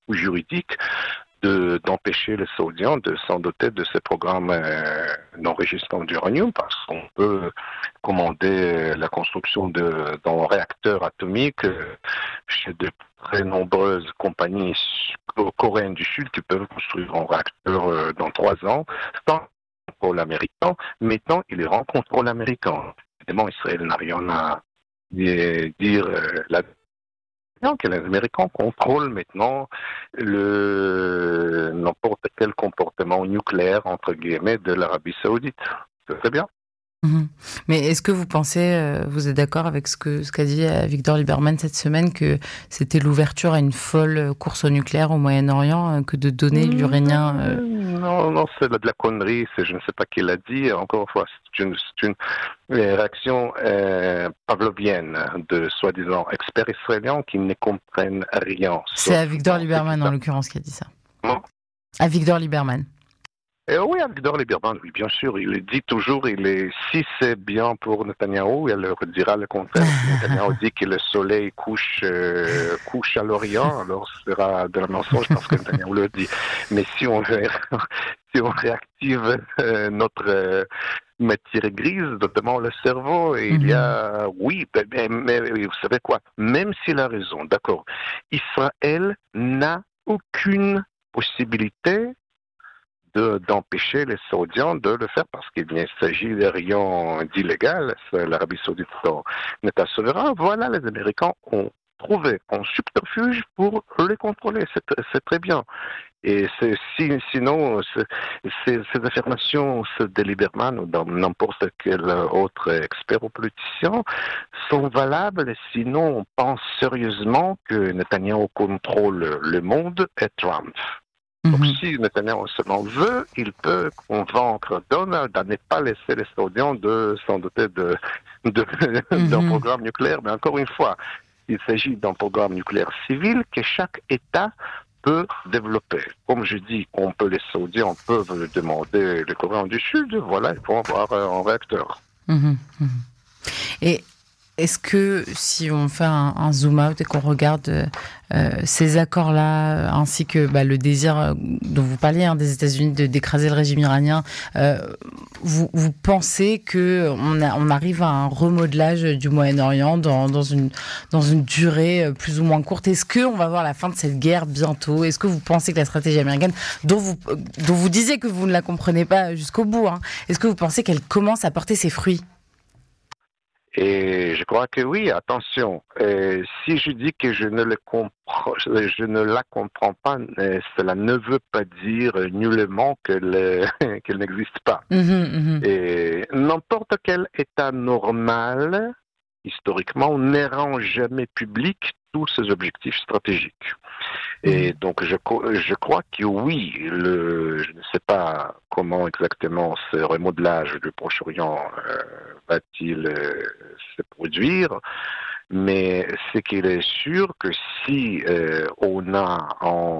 ou juridique d'empêcher les Saoudiens de s'en doter de ces programmes d'enregistrement d'uranium, parce qu'on peut commander la construction d'un réacteur atomique chez de très nombreuses compagnies coréennes du Sud qui peuvent construire un réacteur dans 3 ans, sans contrôle américain. Maintenant, il est en contrôle américain. Évidemment, Israël n'a rien à dire là-dessus. Non, que les Américains contrôlent maintenant n'importe quel comportement nucléaire, entre guillemets, de l'Arabie Saoudite. C'est très bien. Mmh. Mais est-ce que vous pensez, vous êtes d'accord avec ce qu'a dit Victor Lieberman cette semaine, que c'était l'ouverture à une folle course au nucléaire au Moyen-Orient que de donner l'uranien Non, c'est de la connerie, je ne sais pas qui l'a dit. Encore une fois, c'est une réaction pavlovienne de soi-disant experts israéliens qui ne comprennent rien. C'est à Victor Lieberman, en l'occurrence, qui a dit ça. Non. À Victor Lieberman. Oui, Victor Lieberman, oui, bien sûr. Il dit toujours, si c'est bien pour Netanyahou, il leur dira le contraire. Netanyahou dit que le soleil couche à l'Orient, alors ce sera de la mensonge parce que Netanyahou le dit. Mais si on réactive notre matière grise, notamment le cerveau, et il y a, oui, mais vous savez quoi, même s'il a raison, d'accord, Israël n'a aucune possibilité d'empêcher les Saoudiens de le faire parce qu'il ne s'agit de rien d'illégal. L'Arabie Saoudite est un État souverain. Voilà, les Américains ont trouvé un subterfuge pour les contrôler. C'est très bien. Et sinon, ces affirmations de Lieberman ou dans n'importe quel autre expert ou politicien sont valables. Sinon, on pense sérieusement que Netanyahou contrôle le monde et Trump. Donc si Netanyahu seulement veut, il peut convaincre Donald à ne pas laisser les Saoudiens de s'en doter d'un programme nucléaire. Mais encore une fois, il s'agit d'un programme nucléaire civil que chaque État peut développer. Comme je dis, les Saoudiens peuvent demander les Coréens du Sud, voilà, ils vont avoir un réacteur. Et est-ce que si on fait un zoom out et qu'on regarde ces accords-là, ainsi que le désir dont vous parliez des États-Unis d'écraser le régime iranien, vous pensez qu'on arrive à un remodelage du Moyen-Orient dans une durée plus ou moins courte? Est-ce qu'on va voir la fin de cette guerre bientôt? Est-ce que vous pensez que la stratégie américaine, dont vous disiez que vous ne la comprenez pas jusqu'au bout, est-ce que vous pensez qu'elle commence à porter ses fruits? Et je crois que oui, attention. Si je dis que je ne la comprends pas, cela ne veut pas dire nullement qu'elle n'existe pas. Et n'importe quel État normal, historiquement, ne rend jamais public tous ses objectifs stratégiques. Et donc, je crois que oui, je ne sais pas comment exactement ce remodelage du Proche-Orient va-t-il se produire, mais c'est qu'il est sûr que si on a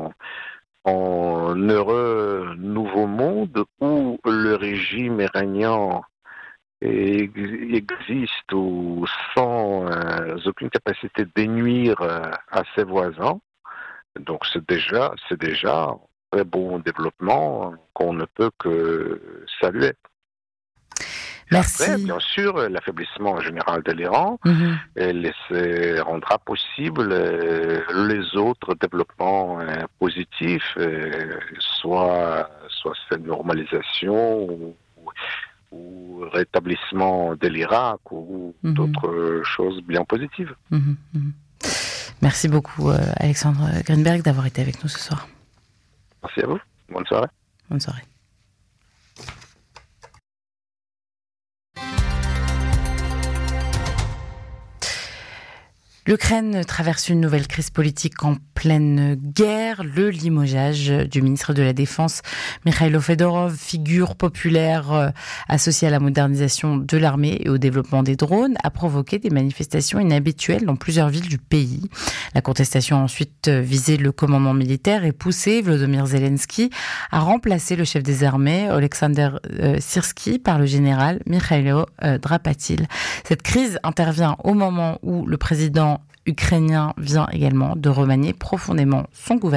un heureux nouveau monde où le régime iranien existe ou sans aucune capacité de nuire à ses voisins, donc c'est déjà un très bon développement qu'on ne peut que saluer. Merci. Après, bien sûr, l'affaiblissement général de l'Iran rendra possible les autres développements positifs, soit cette normalisation ou rétablissement de l'Irak ou d'autres choses bien positives. Merci beaucoup, Alexandre Greenberg, d'avoir été avec nous ce soir. Merci à vous. Bonne soirée. Bonne soirée. L'Ukraine traverse une nouvelle crise politique en pleine guerre. Le limogeage du ministre de la Défense, Mikhailo Fedorov, figure populaire associée à la modernisation de l'armée et au développement des drones, a provoqué des manifestations inhabituelles dans plusieurs villes du pays. La contestation a ensuite visé le commandement militaire et poussé Volodymyr Zelensky à remplacer le chef des armées, Oleksandr Syrski, par le général Mikhailo Drapatil. Cette crise intervient au moment où le président ukrainien vient également de remanier profondément son gouvernement.